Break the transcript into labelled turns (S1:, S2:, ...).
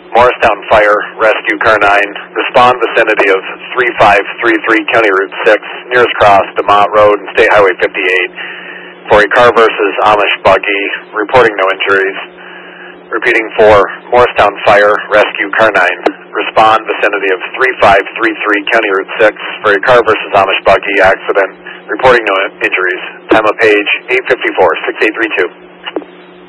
S1: Morristown Fire, Rescue Car 9, respond vicinity of 3533 County Route 6, nearest cross, DeMott Road and State Highway 58, for a car versus Amish buggy, reporting no injuries. Repeating for Morristown Fire, Rescue Car 9, respond vicinity of 3533 County Route 6, for a car versus Amish buggy accident, reporting no injuries. Time of page 8:54, 6832.